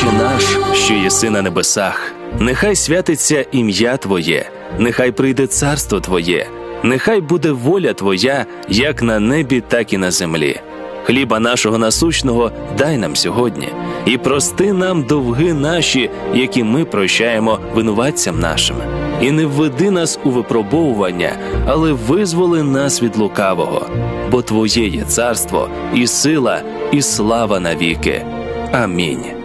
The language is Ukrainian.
Отче наш, що єси на небесах, нехай святиться ім'я Твоє, нехай прийде царство Твоє, нехай буде воля Твоя, як на небі, так і на землі. Хліба нашого насущного дай нам сьогодні, і прости нам довги наші, які ми прощаємо винуватцям нашим. І не введи нас у випробовування, але визволи нас від лукавого. Бо Твоє є царство, і сила, і слава навіки. Амінь.